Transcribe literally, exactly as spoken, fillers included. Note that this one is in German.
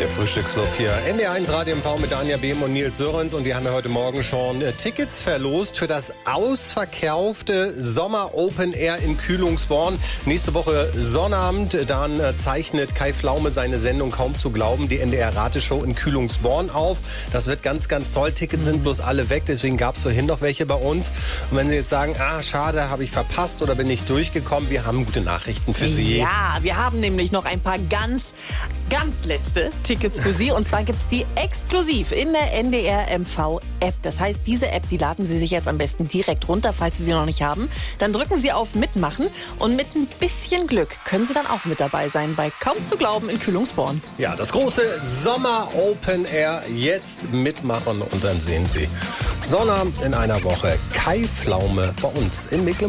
Der Frühstückslook hier. N D R eins Radio M V mit Danja Behm und Nils Sörens. Und wir haben ja heute Morgen schon äh, Tickets verlost für das ausverkaufte Sommer Open Air in Kühlungsborn. Nächste Woche Sonnabend, dann äh, zeichnet Kai Pflaume seine Sendung Kaum zu glauben, die N D R-Rateshow in Kühlungsborn auf. Das wird ganz, ganz toll. Tickets sind bloß alle weg, deswegen gab es vorhin noch welche bei uns. Und wenn Sie jetzt sagen, ah, schade, habe ich verpasst oder bin nicht durchgekommen, wir haben gute Nachrichten für Sie. Ja, wir haben nämlich noch ein paar ganz, ganz letzte Tickets für Sie. Und zwar gibt es die exklusiv in der N D R M V-App. Das heißt, diese App, die laden Sie sich jetzt am besten direkt runter, falls Sie sie noch nicht haben. Dann drücken Sie auf Mitmachen und mit ein bisschen Glück können Sie dann auch mit dabei sein bei Kaum zu glauben in Kühlungsborn. Ja, das große Sommer Open Air. Jetzt mitmachen und dann sehen Sie Sonnabend in einer Woche Kai Pflaume bei uns in Mecklenburg.